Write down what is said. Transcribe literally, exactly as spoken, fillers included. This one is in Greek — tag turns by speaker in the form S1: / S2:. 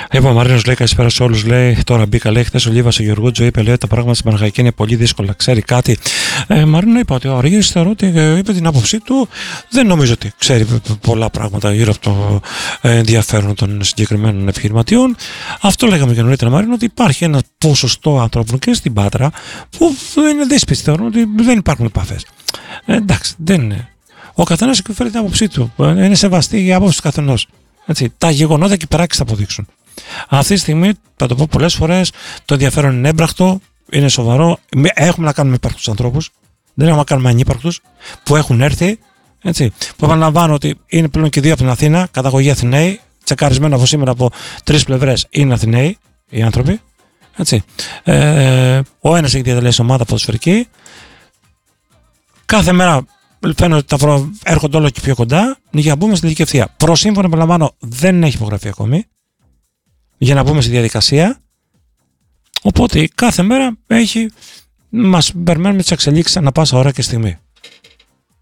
S1: Λοιπόν, ο Μαρίνος λέει καλησπέρα σε όλους. Λέει τώρα μπήκα. Λέει χθες ο Λίβας ο Γεωργούτζο είπε λέει, τα πράγματα στην Παναχαϊκή είναι πολύ δύσκολα. Ξέρει κάτι. Ε, Μαρίνο είπα ότι ο Αργύρης θεωρώ ότι ε, είπε την άποψή του. Δεν νομίζω ότι ξέρει πολλά πράγματα γύρω από το ε, ενδιαφέρον των συγκεκριμένων επιχειρηματιών. Αυτό λέγαμε και νωρίτερα, Μαρίνο, ότι υπάρχει ένα ποσοστό ανθρώπων και στην Πάτρα που είναι δύσπιστοι. Θεωρούν ότι δεν υπάρχουν επαφές. Ε, εντάξει, δεν είναι. Ο καθένας εκφέρει την άποψή του. Είναι σεβαστή η άποψη του καθενός. Έτσι, τα γεγονότα και οι πράξεις θα αποδείξουν. Αυτή τη στιγμή, θα το πω πολλές φορές, το ενδιαφέρον είναι έμπρακτο, είναι σοβαρό. Έχουμε να κάνουμε υπάρκτους ανθρώπους, δεν έχουμε να κάνουμε ανύπαρκτους που έχουν έρθει. Έτσι, που επαναλαμβάνω ότι είναι πλέον και δύο από την Αθήνα, καταγωγή Αθηναίοι, τσεκαρισμένο από σήμερα από τρεις πλευρές είναι Αθηναίοι οι άνθρωποι. Έτσι. Ε, ο ένας έχει διατελέσει ομάδα ποδοσφαιρική. Κάθε μέρα φαίνεται ότι τα βρω, έρχονται όλο και πιο κοντά για να μπούμε στη δική ευθεία. Προσύμφωνο, επαναλαμβάνω, δεν έχει υπογραφεί ακόμη για να μπούμε στη διαδικασία. Οπότε κάθε μέρα έχει, μας περιμένουμε τις εξελίξεις ανά πάσα ώρα και στιγμή.